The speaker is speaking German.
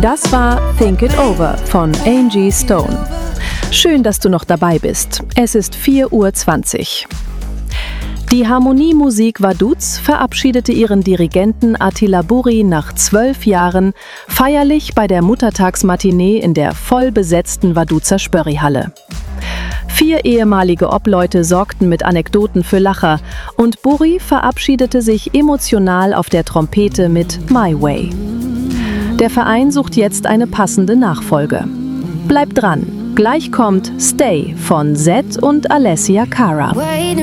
Das war Think It Over von Angie Stone. Schön, dass du noch dabei bist. Es ist 4:20 Uhr. Die Harmoniemusik Vaduz verabschiedete ihren Dirigenten Attila Burri nach 12 Jahren feierlich bei der Muttertagsmatinee in der voll besetzten Vaduzer Spörrihalle. 4 ehemalige Obleute sorgten mit Anekdoten für Lacher und Burri verabschiedete sich emotional auf der Trompete mit My Way. Der Verein sucht jetzt eine passende Nachfolge. Bleibt dran, gleich kommt Stay von Zedd und Alessia Cara.